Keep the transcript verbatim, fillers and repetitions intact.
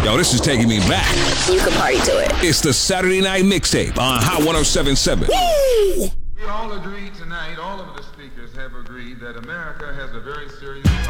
Yo, this is taking me back. You can party to it. It's the Saturday Night Mixtape on Hot one oh seven point seven. We all agreed tonight, all of the speakers have agreed that America has a very serious